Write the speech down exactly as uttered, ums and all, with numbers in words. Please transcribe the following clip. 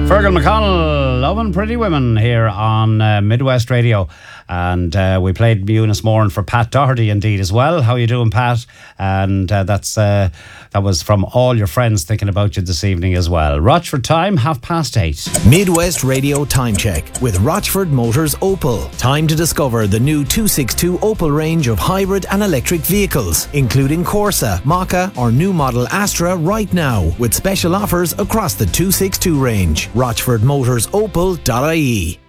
Fergal McConnell, Loving Pretty Women here on uh, Midwest Radio. And uh, we played Eunice Moran for Pat Doherty indeed as well. How you doing, Pat? And uh, that's uh, that was from all your friends thinking about you this evening as well. Rochford time, half past eight. Midwest Radio Time Check with Rochford Motors Opel. Time to discover the new two sixty-two Opel range of hybrid and electric vehicles, including Corsa, Maka or new model Astra right now, with special offers across the two sixty-two range. rochford motors opel dot I E.